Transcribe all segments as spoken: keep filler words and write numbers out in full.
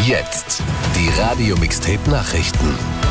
Jetzt die Radio Mixtape Nachrichten.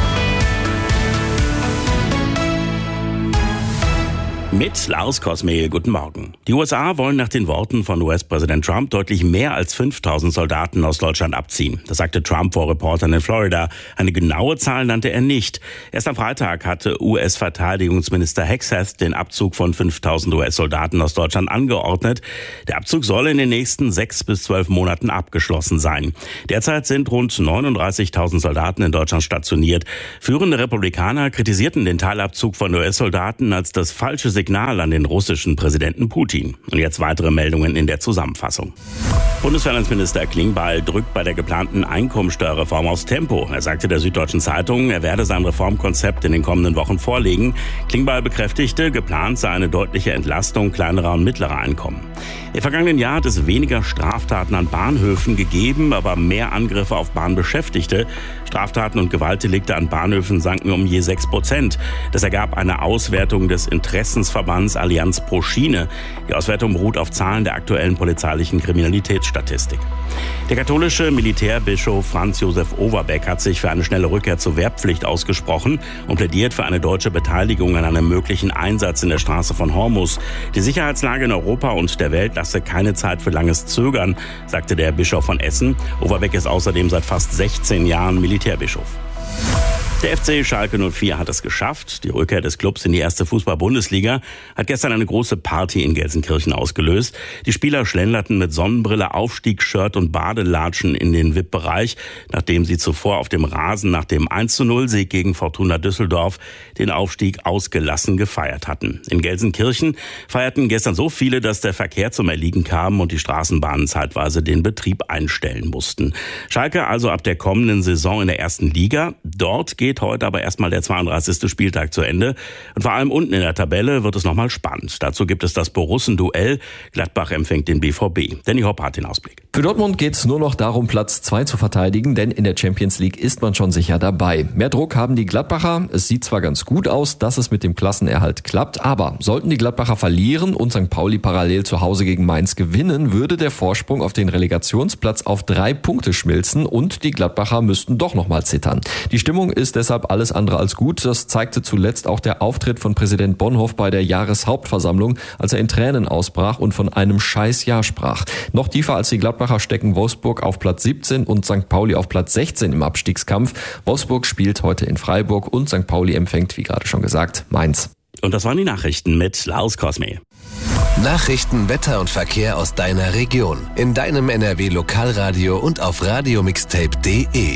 Mit Lars Kosmehl, guten Morgen. Die U S A wollen nach den Worten von U S-Präsident Trump deutlich mehr als fünftausend Soldaten aus Deutschland abziehen. Das sagte Trump vor Reportern in Florida. Eine genaue Zahl nannte er nicht. Erst am Freitag hatte U S-Verteidigungsminister Hegseth den Abzug von fünftausend U S-Soldaten aus Deutschland angeordnet. Der Abzug soll in den nächsten sechs bis zwölf Monaten abgeschlossen sein. Derzeit sind rund neununddreißigtausend Soldaten in Deutschland stationiert. Führende Republikaner kritisierten den Teilabzug von U S-Soldaten als das falsche Signal Signal an den russischen Präsidenten Putin. Und jetzt weitere Meldungen in der Zusammenfassung. Bundesfinanzminister Klingbeil drückt bei der geplanten Einkommensteuerreform aufs Tempo. Er sagte der Süddeutschen Zeitung, er werde sein Reformkonzept in den kommenden Wochen vorlegen. Klingbeil bekräftigte, geplant sei eine deutliche Entlastung kleinerer und mittlerer Einkommen. Im vergangenen Jahr hat es weniger Straftaten an Bahnhöfen gegeben, aber mehr Angriffe auf Bahnbeschäftigte. Straftaten und Gewaltdelikte an Bahnhöfen sanken um je sechs Prozent. Das ergab eine Auswertung des Interessensverbands Allianz pro Schiene. Die Auswertung beruht auf Zahlen der aktuellen polizeilichen Kriminalitätsstatistik. Der katholische Militärbischof Franz Josef Overbeck hat sich für eine schnelle Rückkehr zur Wehrpflicht ausgesprochen und plädiert für eine deutsche Beteiligung an einem möglichen Einsatz in der Straße von Hormuz. Die Sicherheitslage in Europa und der Welt lasse keine Zeit für langes Zögern, sagte der Bischof von Essen. Overbeck ist außerdem seit fast sechzehn Jahren Militärbischof. Der F C Schalke null vier hat es geschafft. Die Rückkehr des Clubs in die erste Fußball-Bundesliga hat gestern eine große Party in Gelsenkirchen ausgelöst. Die Spieler schlenderten mit Sonnenbrille, Aufstiegsshirt und Badelatschen in den V I P-Bereich, nachdem sie zuvor auf dem Rasen nach dem eins zu null Sieg gegen Fortuna Düsseldorf den Aufstieg ausgelassen gefeiert hatten. In Gelsenkirchen feierten gestern so viele, dass der Verkehr zum Erliegen kam und die Straßenbahnen zeitweise den Betrieb einstellen mussten. Schalke also ab der kommenden Saison in der ersten Liga. Dort geht heute aber erstmal der zweiunddreißigste Spieltag zu Ende. Und vor allem unten in der Tabelle wird es nochmal spannend. Dazu gibt es das Borussen-Duell. Gladbach empfängt den B V B. Danny Hopp hat den Ausblick. Für Dortmund geht es nur noch darum, Platz zwei zu verteidigen, denn in der Champions League ist man schon sicher dabei. Mehr Druck haben die Gladbacher. Es sieht zwar ganz gut aus, dass es mit dem Klassenerhalt klappt, aber sollten die Gladbacher verlieren und Sankt Pauli parallel zu Hause gegen Mainz gewinnen, würde der Vorsprung auf den Relegationsplatz auf drei Punkte schmilzen und die Gladbacher müssten doch nochmal zittern. Die Stimmung ist deshalb alles andere als gut. Das zeigte zuletzt auch der Auftritt von Präsident Bonhoff bei der Jahreshauptversammlung, als er in Tränen ausbrach und von einem Scheißjahr sprach. Noch tiefer als die Gladbacher stecken Wolfsburg auf Platz siebzehn und Sankt Pauli auf Platz sechzehn im Abstiegskampf. Wolfsburg spielt heute in Freiburg und Sankt Pauli empfängt, wie gerade schon gesagt, Mainz. Und das waren die Nachrichten mit Lars Kosmehl. Nachrichten, Wetter und Verkehr aus deiner Region. In deinem N R W Lokalradio und auf radiomixtape punkt de.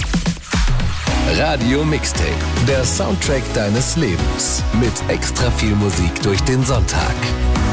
Radio Mixtape, der Soundtrack deines Lebens. Mit extra viel Musik durch den Sonntag.